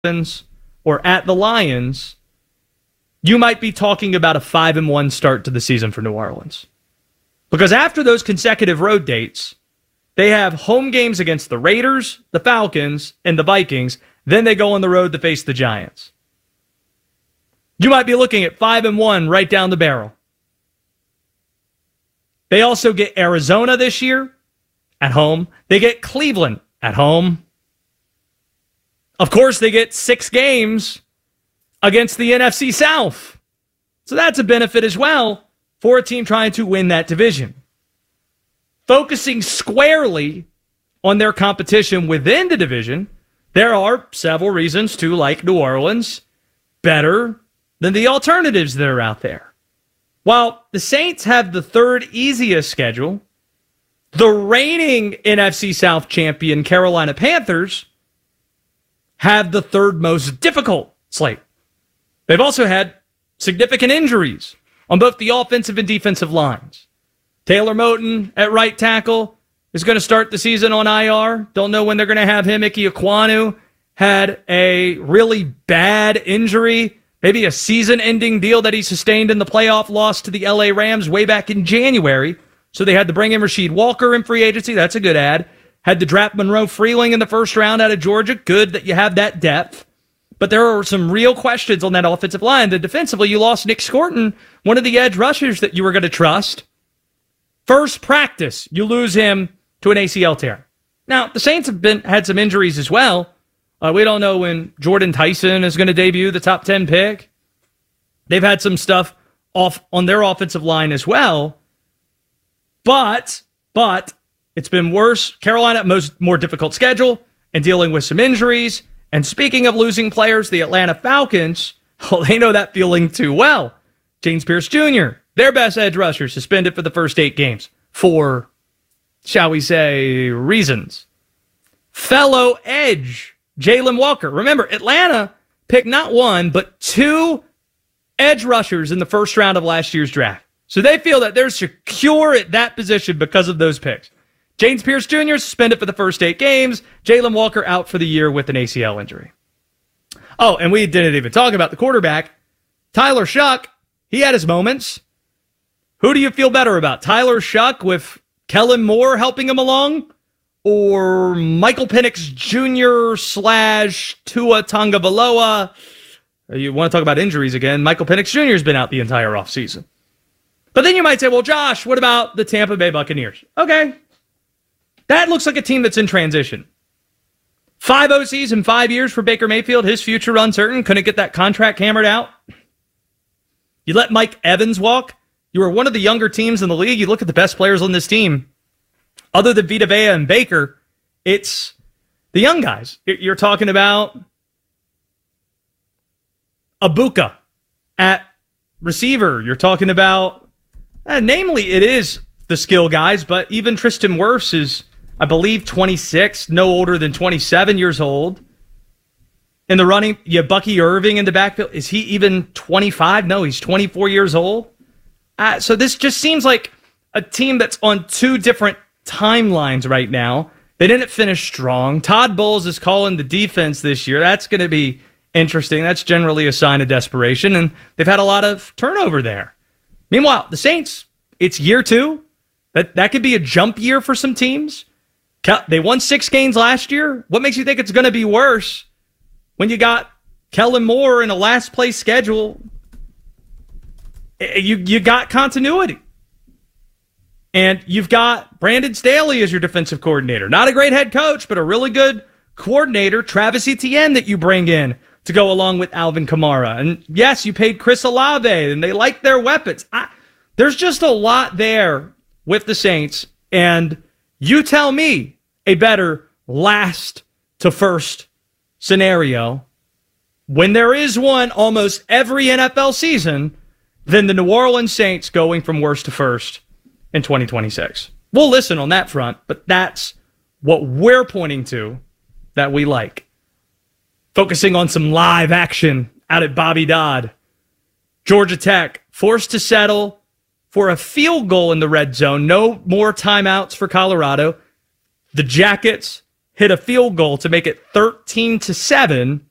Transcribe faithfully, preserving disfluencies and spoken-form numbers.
Dolphins or at the Lions, you might be talking about a five and one start to the season for New Orleans. Because after those consecutive road dates, they have home games against the Raiders, the Falcons, and the Vikings. Then they go on the road to face the Giants. You might be looking at five and one right down the barrel. They also get Arizona this year at home. They get Cleveland at home. Of course, they get six games against the N F C South. So that's a benefit as well for a team trying to win that division. Focusing squarely on their competition within the division, there are several reasons to like New Orleans better than the alternatives that are out there. While the Saints have the third easiest schedule, the reigning N F C South champion Carolina Panthers have the third most difficult slate. They've also had significant injuries on both the offensive and defensive lines. Taylor Moton at right tackle is going to start the season on I R. Don't know when they're going to have him. Ike Ekwonu had a really bad injury, maybe a season-ending deal that he sustained in the playoff loss to the L A Rams way back in January. So they had to bring in Rasheed Walker in free agency. That's a good ad. Had to draft Monroe Freeling in the first round out of Georgia. Good that you have that depth. But there are some real questions on that offensive line. Then defensively, you lost Nick Scorton, one of the edge rushers that you were going to trust. First practice, you lose him to an A C L tear. Now, the Saints have been had some injuries as well. Uh, we don't know when Jordan Tyson is going to debut, the top ten pick. They've had some stuff off on their offensive line as well. But, but, it's been worse. Carolina, most more difficult schedule and dealing with some injuries. And speaking of losing players, the Atlanta Falcons, well, they know that feeling too well. James Pierce Junior, their best edge rusher, suspended for the first eight games for, shall we say, reasons. Fellow edge, Jalen Walker. Remember, Atlanta picked not one, but two edge rushers in the first round of last year's draft. So they feel that they're secure at that position because of those picks. James Pierce Junior suspended for the first eight games. Jalen Walker out for the year with an A C L injury. Oh, and we didn't even talk about the quarterback. Tyler Shuck, he had his moments. Who do you feel better about? Tyler Shuck with Kellen Moore helping him along? Or Michael Penix Junior slash Tua Tagovailoa? You want to talk about injuries again? Michael Penix Junior has been out the entire offseason. But then you might say, well, Josh, what about the Tampa Bay Buccaneers? Okay. That looks like a team that's in transition. Five O Cs in five years for Baker Mayfield. His future uncertain. Couldn't get that contract hammered out. You let Mike Evans walk. You were one of the younger teams in the league. You look at the best players on this team. Other than Vita Vea and Baker, it's the young guys. You're talking about Abuka at receiver. You're talking about, uh, namely, it is the skill guys, but even Tristan Wirfs is, I believe, twenty-six, no older than twenty-seven years old. In the running, you have Bucky Irving in the backfield. Is he even twenty-five? No, he's twenty-four years old. Uh, so this just seems like a team that's on two different timelines right now. They didn't finish strong. Todd Bowles is calling the defense this year. That's going to be interesting. That's generally a sign of desperation, and they've had a lot of turnover there. Meanwhile, the Saints, it's year two. That, that could be a jump year for some teams. They won six games last year. What makes you think it's going to be worse when you got Kellen Moore in a last-place schedule? You, you got continuity. And you've got Brandon Staley as your defensive coordinator. Not a great head coach, but a really good coordinator, Travis Etienne, that you bring in to go along with Alvin Kamara. And yes, you paid Chris Olave, and they like their weapons. I, there's just a lot there with the Saints, and you tell me a better last to first scenario, when there is one almost every N F L season, than the New Orleans Saints going from worst to first in twenty twenty-six. We'll listen on that front, but that's what we're pointing to that we like. Focusing on some live action out at Bobby Dodd. Georgia Tech forced to settle for a field goal in the red zone. No more timeouts for Colorado. The Jackets hit a field goal to make it thirteen to seven.